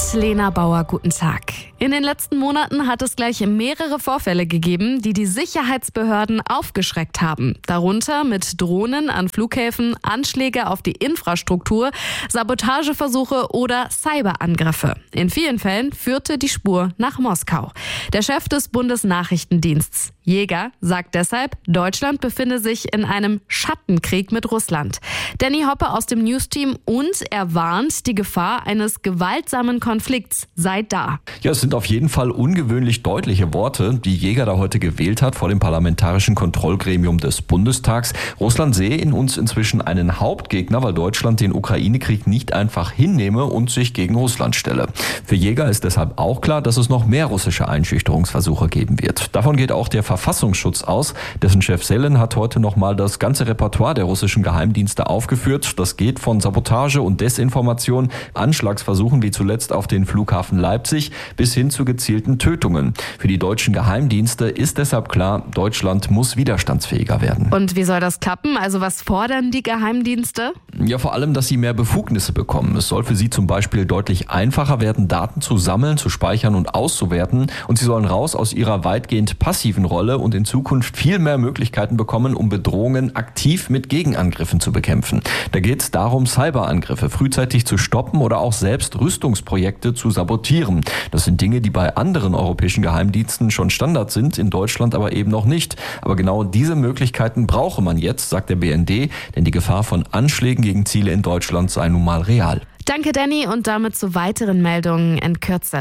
Lena Bauer, guten Tag. In den letzten Monaten hat es gleich mehrere Vorfälle gegeben, die die Sicherheitsbehörden aufgeschreckt haben. Darunter mit Drohnen an Flughäfen, Anschläge auf die Infrastruktur, Sabotageversuche oder Cyberangriffe. In vielen Fällen führte die Spur nach Moskau. Der Chef des Bundesnachrichtendienstes, Jäger, sagt deshalb, Deutschland befinde sich in einem Schattenkrieg mit Russland. Danny Hoppe aus dem Newsteam und er warnt, die Gefahr eines gewaltsamen Konflikts sei da. Ja, es sind auf jeden Fall ungewöhnlich deutliche Worte, die Jäger da heute gewählt hat vor dem parlamentarischen Kontrollgremium des Bundestags. Russland sehe in uns inzwischen einen Hauptgegner, weil Deutschland den Ukraine-Krieg nicht einfach hinnehme und sich gegen Russland stelle. Für Jäger ist deshalb auch klar, dass es noch mehr russische Einschüchterungsversuche geben wird. Davon geht auch der Verfassungsschutz aus. Dessen Chef Selen hat heute nochmal das ganze Repertoire der russischen Geheimdienste aufgeführt. Das geht von Sabotage und Desinformation, Anschlagsversuchen wie zuletzt auf den Flughafen Leipzig bis hin zu gezielten Tötungen. Für die deutschen Geheimdienste ist deshalb klar, Deutschland muss widerstandsfähiger werden. Und wie soll das klappen? Also was fordern die Geheimdienste? Ja, vor allem, dass sie mehr Befugnisse bekommen. Es soll für sie zum Beispiel deutlich einfacher werden, Daten zu sammeln, zu speichern und auszuwerten. Und sie sollen raus aus ihrer weitgehend passiven Rolle und in Zukunft viel mehr Möglichkeiten bekommen, um Bedrohungen aktiv mit Gegenangriffen zu bekämpfen. Da geht es darum, Cyberangriffe frühzeitig zu stoppen oder auch selbst Rüstungsprojekte zu sabotieren. Das sind Dinge, die bei anderen europäischen Geheimdiensten schon Standard sind, in Deutschland aber eben noch nicht. Aber genau diese Möglichkeiten brauche man jetzt, sagt der BND, denn die Gefahr von Anschlägen gegen Ziele in Deutschland sei nun mal real. Danke, Danny, und damit zu weiteren Meldungen in Kürze.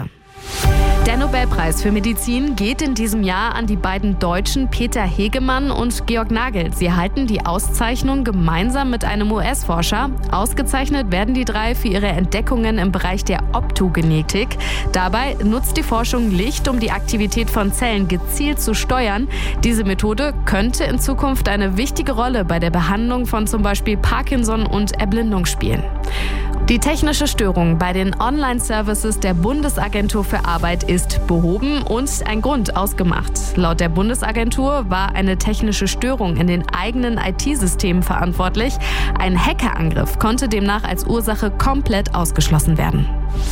Der Nobelpreis für Medizin geht in diesem Jahr an die beiden Deutschen Peter Hegemann und Georg Nagel. Sie erhalten die Auszeichnung gemeinsam mit einem US-Forscher. Ausgezeichnet werden die drei für ihre Entdeckungen im Bereich der Optogenetik. Dabei nutzt die Forschung Licht, um die Aktivität von Zellen gezielt zu steuern. Diese Methode könnte in Zukunft eine wichtige Rolle bei der Behandlung von zum Beispiel Parkinson und Erblindung spielen. Die technische Störung bei den Online-Services der Bundesagentur für Arbeit ist behoben und ein Grund ausgemacht. Laut der Bundesagentur war eine technische Störung in den eigenen IT-Systemen verantwortlich. Ein Hackerangriff konnte demnach als Ursache komplett ausgeschlossen werden.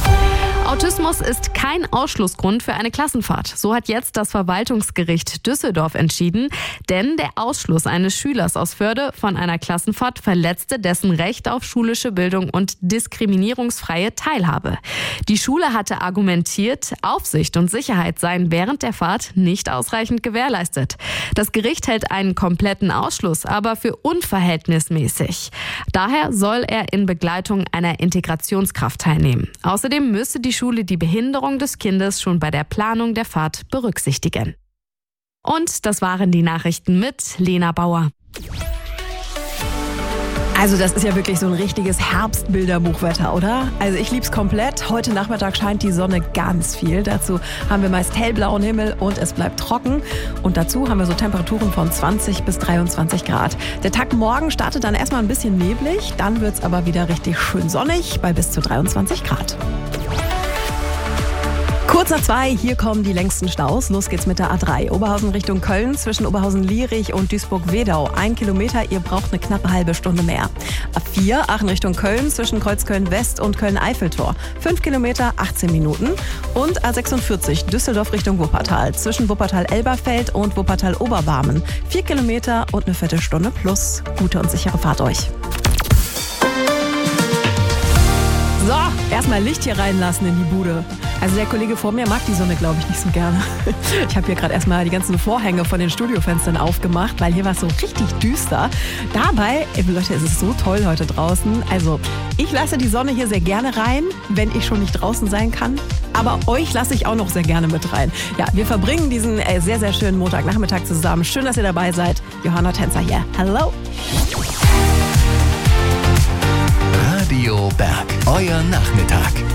Autismus ist kein Ausschlussgrund für eine Klassenfahrt. So hat jetzt das Verwaltungsgericht Düsseldorf entschieden, denn der Ausschluss eines Schülers aus Förde von einer Klassenfahrt verletzte dessen Recht auf schulische Bildung und diskriminierungsfreie Teilhabe. Die Schule hatte argumentiert, Aufsicht und Sicherheit seien während der Fahrt nicht ausreichend gewährleistet. Das Gericht hält einen kompletten Ausschluss aber für unverhältnismäßig. Daher soll er in Begleitung einer Integrationskraft teilnehmen. Außerdem müsse die Schule die Behinderung des Kindes schon bei der Planung der Fahrt berücksichtigen. Und das waren die Nachrichten mit Lena Bauer. Also das ist ja wirklich so ein richtiges Herbstbilderbuchwetter, oder? Also ich lieb's komplett. Heute Nachmittag scheint die Sonne ganz viel. Dazu haben wir meist hellblauen Himmel und es bleibt trocken. Und dazu haben wir so Temperaturen von 20 bis 23 Grad. Der Tag morgen startet dann erstmal ein bisschen neblig. Dann wird's aber wieder richtig schön sonnig bei bis zu 23 Grad. Kurz nach 2, hier kommen die längsten Staus. Los geht's mit der A3. Oberhausen Richtung Köln, zwischen Oberhausen-Lierich und Duisburg-Wedau. 1 Kilometer, ihr braucht eine knappe halbe Stunde mehr. A4, Aachen Richtung Köln, zwischen Kreuzköln-West und Köln-Eiffeltor. 5 Kilometer, 18 Minuten. Und A46, Düsseldorf Richtung Wuppertal, zwischen Wuppertal-Elberfeld und Wuppertal-Oberbarmen. 4 Kilometer und eine Viertelstunde plus. Gute und sichere Fahrt euch. So, erstmal Licht hier reinlassen in die Bude. Also der Kollege vor mir mag die Sonne, glaube ich, nicht so gerne. Ich habe hier gerade erstmal die ganzen Vorhänge von den Studiofenstern aufgemacht, weil hier war es so richtig düster. Dabei, Leute, es ist so toll heute draußen. Also ich lasse die Sonne hier sehr gerne rein, wenn ich schon nicht draußen sein kann. Aber euch lasse ich auch noch sehr gerne mit rein. Ja, wir verbringen diesen sehr, sehr schönen Montagnachmittag zusammen. Schön, dass ihr dabei seid. Johanna Tänzer hier. Hello. Radio Berg, euer Nachmittag.